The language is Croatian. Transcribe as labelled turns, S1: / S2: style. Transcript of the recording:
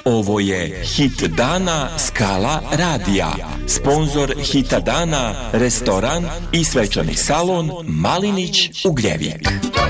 S1: Ovo je Hit dana Skala radija. Sponzor Hita dana, restoran i svečani salon Malinić Ugljevik.